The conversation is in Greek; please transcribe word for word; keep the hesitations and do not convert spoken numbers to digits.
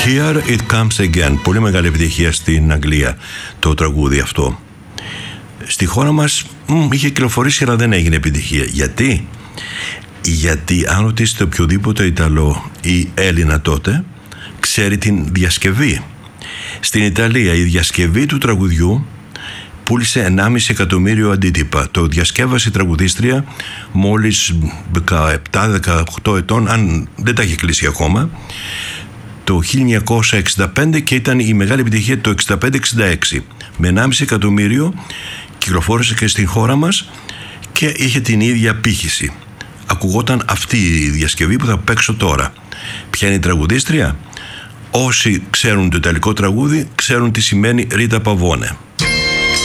Here It Comes Again. Πολύ μεγάλη επιτυχία στην Αγγλία το τραγούδι αυτό. Στη χώρα μας μ, είχε κυκλοφορήσει αλλά δεν έγινε επιτυχία. Γιατί? Γιατί αν ρωτήσετε οποιοδήποτε Ιταλό ή Έλληνα τότε, ξέρει την διασκευή. Στην Ιταλία η διασκευή του τραγουδιού πούλησε ενάμιση εκατομμύριο αντίτυπα. Το διασκεύασε η τραγουδίστρια μόλις δεκαεπτά δεκαοκτώ ετών, αν δεν τα έχει κλείσει ακόμα, το χίλια εννιακόσια εξήντα πέντε, και ήταν η μεγάλη επιτυχία το εξήντα πέντε εξήντα έξι. Με ενάμιση εκατομμύριο κυκλοφόρησε και στην χώρα μας και είχε την ίδια απήχηση. Ακουγόταν αυτή η διασκευή που θα παίξω τώρα. Ποια είναι η τραγουδίστρια? Όσοι ξέρουν το ιταλικό τραγούδι ξέρουν τι σημαίνει Ρίτα Παβώνε.